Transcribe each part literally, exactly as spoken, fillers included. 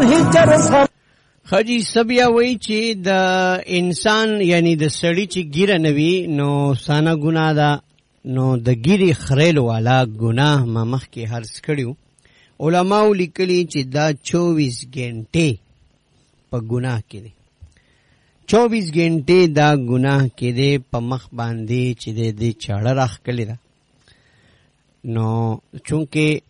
خجی سبیا وی چې د انسان یعنی د سړی چې ګیره نوي نو سانا ګناه ده، نو د ګیری خریلو والا ګناه ما مخکې هرڅ کړیو. علماو لیکلي چې دا چوبیس ګنټې په ګناه کې دی، چوبیس ګنټې دا ګناه کې دی په مخ باندې چې د دې چاړه راخکلې ده. نو چونکې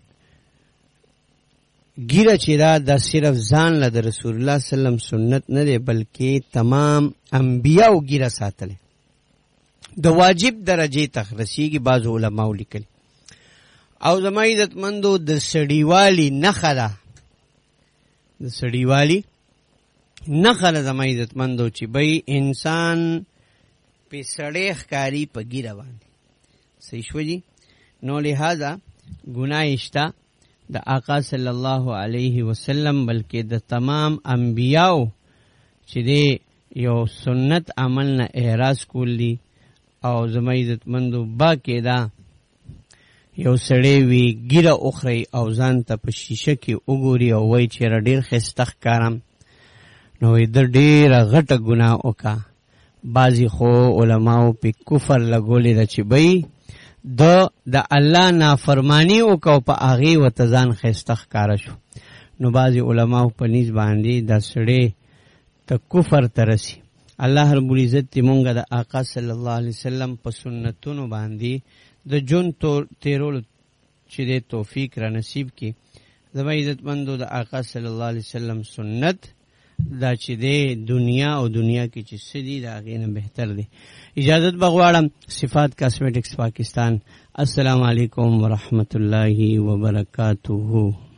ګیره چې دا دا صرف ځان له د رسول الله صلی الله علیه وسلم سنت نه دی بلکې تمام انبیاو ګیره ساتلې د واجب درجې ته رسیږي. بعض علماو لیکلي او زما عزتمندو د سړیوالي نښه ده، د سړیوالي نښه ده زما عزتمندو چې بی انسان پې سړی ښکاري په ګیره باندې. صحیح شوه جي؟ نو لہذا ګناه شته د آقا صلی الله علیه وسلم بلکې د تمام انبیاو چې دی یو سنت عمل نه احراز کول دي. او زما عزتمندو با کې دا یو سړی وي ګیره اخري او ځان ته په شیشه کې وګوري او وایي چې ډېر ښایسته ښکارم، نو د ډېره غټه ګناه وکړه. بعضې خو علماو پې کفر لګولې ده چې بی د د الله نافرمانی وکړو په هغې ورته ځان ښایسته ښکاره شو. نو بعضې علماو په نیز باندې دا سړی ته کفر ته رسي. الله رب العزت دې مونږ د آقا صلی الله علیه وسلم په سنتونو باندې د ژوند تېرولو چې دی توفیق را نصیب کړي. زما عزتمندو د آقا صلی الله علیه وسلم سنت دا چې دی دنیا او دنیا کې چې څه دي د هغې نه بهتر دی. اجازت بغواړم صفات کاسمیټکس پاکستان. السلام علیکم ورحمت الله وبرکاتہ.